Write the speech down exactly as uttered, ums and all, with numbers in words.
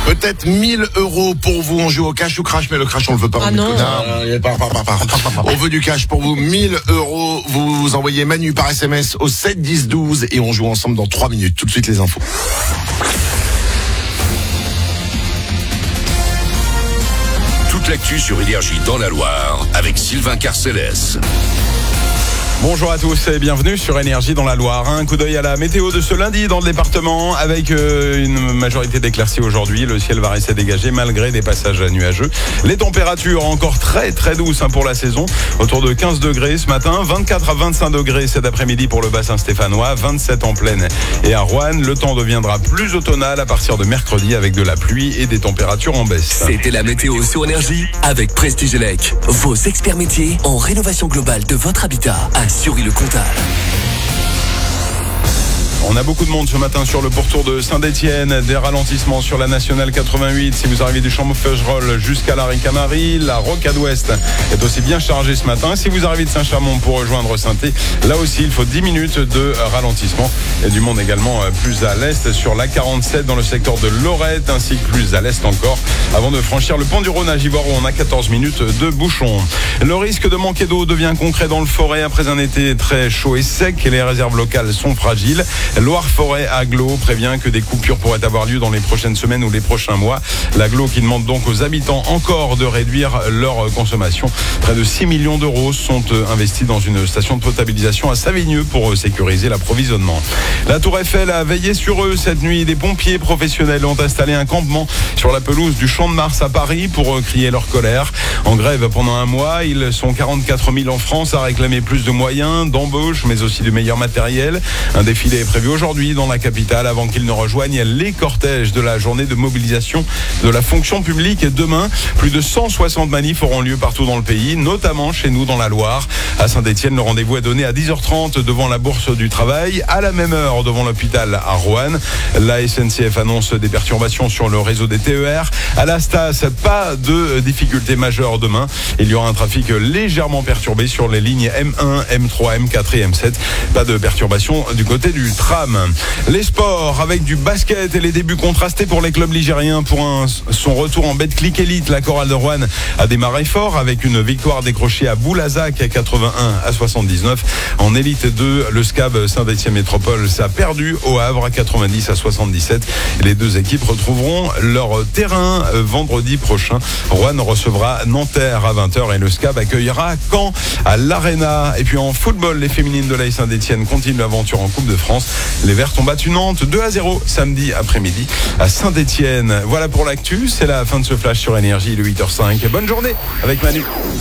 Peut-être mille euros pour vous. On joue au cash ou crash, mais le crash on le veut pas. Ah on non. non, euh, par, par, par, par. On veut du cash pour vous. mille euros. Vous envoyez Manu par S M S au sept dix douze et on joue ensemble dans trois minutes. Tout de suite les infos. Toute l'actu sur Énergie dans la Loire avec Sylvain Carcélès. Bonjour à tous et bienvenue sur Énergie dans la Loire. Un coup d'œil à la météo de ce lundi dans le département avec euh, une majorité d'éclaircies aujourd'hui. Le ciel va rester dégagé malgré des passages nuageux. Les températures encore très très douces hein, pour la saison. Autour de quinze degrés ce matin, vingt-quatre à vingt-cinq degrés cet après-midi pour le bassin stéphanois, vingt-sept en plaine et à Roanne. Le temps deviendra plus automnal à partir de mercredi avec de la pluie et des températures en baisse. C'était la météo sur Énergie avec Prestige Elec. Vos experts métiers en rénovation globale de votre habitat à Sury-le-Comtal. On a beaucoup de monde ce matin sur le pourtour de Saint-Etienne. Des ralentissements sur la nationale quatre-vingt-huit. Si vous arrivez du Champfleugerolles jusqu'à la Ricamarie, la Rocade Ouest est aussi bien chargée ce matin. Si vous arrivez de Saint-Chamond pour rejoindre Saint-Étienne, là aussi il faut dix minutes de ralentissement. Et du monde également plus à l'est sur la quarante-sept dans le secteur de Lorette, ainsi que plus à l'est encore, avant de franchir le pont du Rhône à Givors où on a quatorze minutes de bouchon. Le risque de manquer d'eau devient concret dans le Forêt après un été très chaud et sec et les réserves locales sont fragiles. Loire-Forêt Agglo prévient que des coupures pourraient avoir lieu dans les prochaines semaines ou les prochains mois. L'Agglo qui demande donc aux habitants encore de réduire leur consommation. Près de six millions d'euros sont investis dans une station de potabilisation à Savigneux pour sécuriser l'approvisionnement. La Tour Eiffel a veillé sur eux cette nuit. Des pompiers professionnels ont installé un campement sur la pelouse du Champ de Mars à Paris pour crier leur colère. En grève pendant un mois, ils sont quarante-quatre mille en France à réclamer plus de moyens, d'embauche, mais aussi du meilleur matériel. Un défilé est prévu aujourd'hui dans la capitale avant qu'ils ne rejoignent les cortèges de la journée de mobilisation de la fonction publique. Et demain, plus de cent soixante manifs auront lieu partout dans le pays, notamment chez nous dans la Loire. À Saint-Etienne, le rendez-vous est donné à dix heures trente devant la Bourse du Travail, à la même heure devant l'hôpital à Roanne. La S N C F annonce des perturbations sur le réseau des T E R. À la Stas, pas de difficultés majeures demain. Il y aura un trafic légèrement perturbé sur les lignes M un, M trois, M quatre et M sept. Pas de perturbations du côté du tram. Les sports avec du basket et les débuts contrastés pour les clubs ligériens pour un, son retour en Betclic Elite. La chorale de Roanne a démarré fort avec une victoire décrochée à Boulazac à quatre-vingt-un à soixante-dix-neuf. En Élite deux, le S C A B Saint-Etienne Métropole s'est perdu au Havre à quatre-vingt-dix à soixante-dix-sept. Les deux équipes retrouveront leur terrain vendredi prochain. Roanne recevra Nanterre à vingt heures et le S C A B accueillera Caen à l'Arena. Et puis en football, les féminines de l'A S Saint-Etienne continuent l'aventure en Coupe de France. Les Verts ont battu Nantes deux à zéro samedi après-midi à Saint-Etienne. Voilà pour l'actu, c'est la fin de ce flash sur Énergie, il est huit heures cinq. Bonne journée avec Manu.